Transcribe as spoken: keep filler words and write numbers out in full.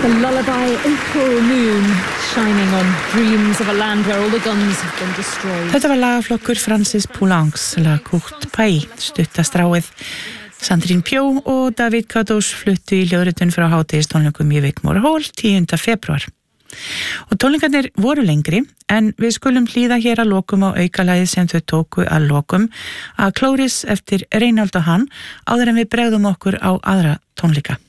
The lullaby April moon shining on dreams of a land where all the guns have been destroyed. Þetta var lagaflokkur Francis Poulencs, La Courte Paix, stuttastráið. Sandrine Pjó og David Kadosh fluttu í hljóðritun frá hátíðistónleikum í Wigmore Hall tíunda febrúar. Og tónleikarnir voru lengri, en við skulum hlýða hér að lokum á aukalagið sem þau tóku að lokum að Chloris eftir Reynald og hann áður en við bregðum okkur á aðra tónleika.